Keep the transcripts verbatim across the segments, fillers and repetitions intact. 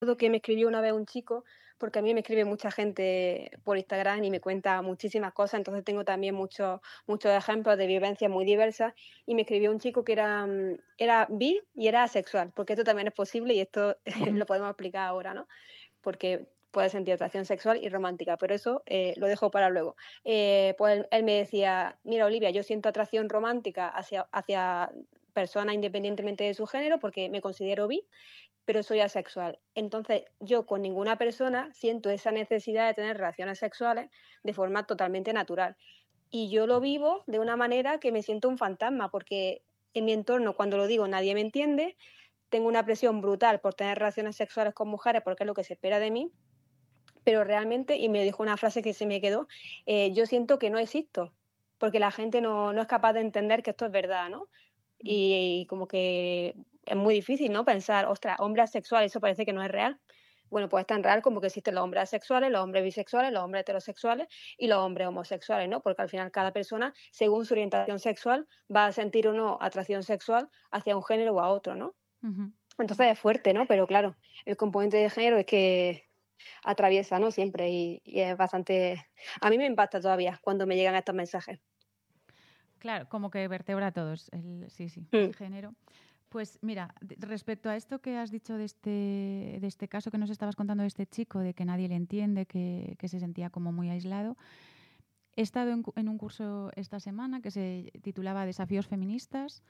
Que me escribió una vez un chico, porque a mí me escribe mucha gente por Instagram y me cuenta muchísimas cosas, entonces tengo también muchos muchos ejemplos de vivencias muy diversas, y me escribió un chico que era, mm, era bi y era asexual, porque esto también es posible y esto lo podemos explicar ahora, ¿no? Porque puede sentir atracción sexual y romántica, pero eso eh, lo dejo para luego. Eh, pues él, él me decía, mira Olivia, yo siento atracción romántica hacia, hacia personas independientemente de su género porque me considero bi, pero soy asexual. Entonces, yo con ninguna persona siento esa necesidad de tener relaciones sexuales de forma totalmente natural. Y yo lo vivo de una manera que me siento un fantasma, porque en mi entorno, cuando lo digo, nadie me entiende, tengo una presión brutal por tener relaciones sexuales con mujeres porque es lo que se espera de mí, pero realmente, y me dijo una frase que se me quedó, eh, yo siento que no existo, porque la gente no, no es capaz de entender que esto es verdad, ¿no? Mm. Y, y como que es muy difícil, ¿no? Pensar, ostras, hombre asexual, eso parece que no es real. Bueno, pues es tan real como que existen los hombres asexuales, los hombres bisexuales, los hombres heterosexuales y los hombres homosexuales, ¿no? Porque al final cada persona, según su orientación sexual, va a sentir o no atracción sexual hacia un género o a otro, ¿no? Ujú. Entonces es fuerte, ¿no? Pero claro, el componente de género es que atraviesa, ¿no? Siempre y, y es bastante... A mí me impacta todavía cuando me llegan estos mensajes. Claro, como que vertebra a todos. El, sí, sí, el Mm, género. Pues mira, de- respecto a esto que has dicho de este, de este caso que nos estabas contando de este chico, de que nadie le entiende, que, que se sentía como muy aislado, he estado en, cu- en un curso esta semana que se titulaba Desafíos feministas,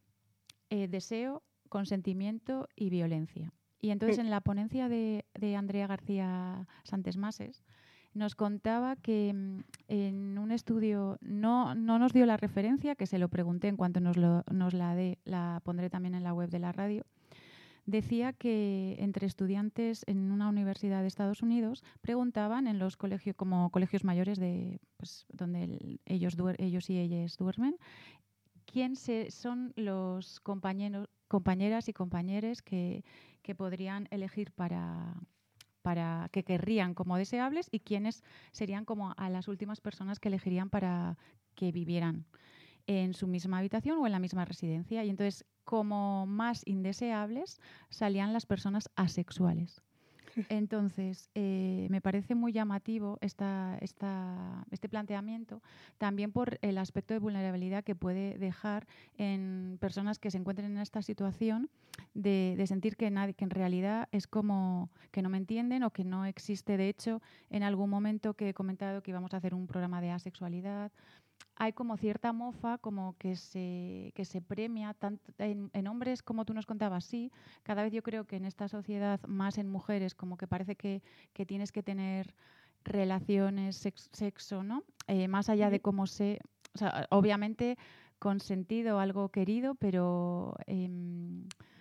eh, deseo, consentimiento y violencia. Y entonces mm, en la ponencia de, de Andrea García Santesmases nos contaba que mm, en un estudio, no, no nos dio la referencia, que se lo pregunté en cuanto nos, lo, nos la dé, la pondré también en la web de la radio, decía que entre estudiantes en una universidad de Estados Unidos preguntaban en los colegios, como colegios mayores de pues, donde el- ellos, duer- ellos y ellas duermen, quién se, son los compañeros, compañeras y compañeros que, que podrían elegir para, para que querrían como deseables y quiénes serían como a las últimas personas que elegirían para que vivieran en su misma habitación o en la misma residencia. Y entonces, como más indeseables, salían las personas asexuales. Entonces, eh, me parece muy llamativo esta, esta, este planteamiento, también por el aspecto de vulnerabilidad que puede dejar en personas que se encuentren en esta situación de, de sentir que, nadie, que en realidad es como que no me entienden o que no existe. De hecho, en algún momento que he comentado que íbamos a hacer un programa de asexualidad, hay como cierta mofa, como que se, que se premia tanto en, en hombres, como tú nos contabas, sí. Cada vez yo creo que en esta sociedad, más en mujeres, como que parece que, que tienes que tener relaciones, sex, sexo, ¿no? Eh, más allá de mm, cómo se... O sea, obviamente consentido, algo querido, pero... Eh,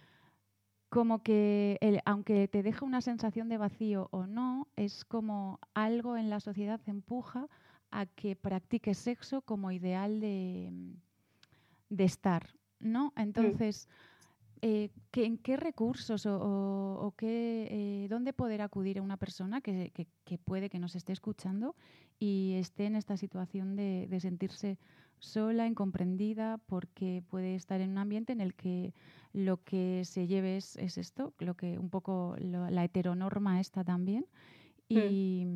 como que el, aunque te deja una sensación de vacío o no, es como algo en la sociedad empuja a que practiques sexo como ideal de, de estar, ¿no? mm. Entonces, eh, ¿qué, ¿en qué recursos o, o, o qué, eh, dónde poder acudir a una persona que, que, que, puede que nos esté escuchando y esté en esta situación de, de sentirse sola, incomprendida, porque puede estar en un ambiente en el que lo que se lleve es, es esto, lo que un poco lo, la heteronorma está también, Mm, y,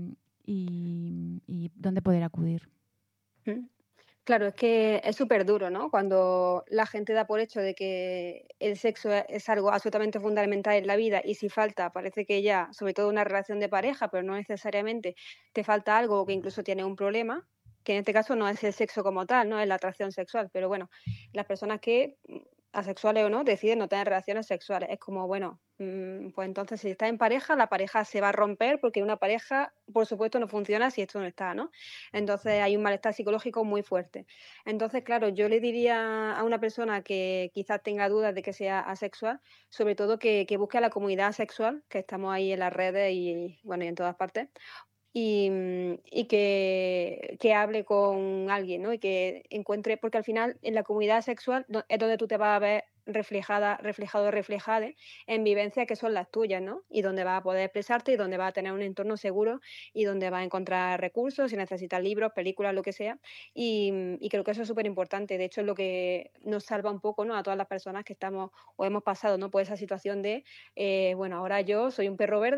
y, y dónde poder acudir. mm. Claro, es que es súper duro, ¿no? Cuando la gente da por hecho de que el sexo e es algo absolutamente fundamental en la vida y si falta, parece que ya, sobre todo una relación de pareja, pero no necesariamente, te falta algo o que incluso tienes un problema, que en este caso no es el sexo como tal, no es la atracción sexual, pero bueno, las personas que, mm, asexuales o no, deciden no tener relaciones sexuales. Es como, bueno, mm, pues entonces si estás en pareja, la pareja se va a romper porque una pareja, por supuesto, no funciona si esto no está, ¿no? Entonces hay un malestar psicológico muy fuerte. Entonces, claro, yo le diría a una persona que quizás tenga dudas de que sea asexual, sobre todo que, que busque a la comunidad asexual, que estamos ahí en las redes y, bueno, y en todas partes, y, mm, y que, que hable con alguien, ¿no? Y que encuentre, porque al final en la comunidad sexual do- es donde tú te vas a ver reflejada, reflejado, reflejade en vivencias que son las tuyas, ¿no? Y donde vas a poder expresarte y donde vas a tener un entorno seguro y donde vas a encontrar recursos, si necesitas libros, películas, lo que sea. Y, y creo que eso es súper importante. De hecho, es lo que nos salva un poco, ¿no? A todas las personas que estamos o hemos pasado, ¿no? Por esa situación de, eh, bueno, ahora yo soy un perro verde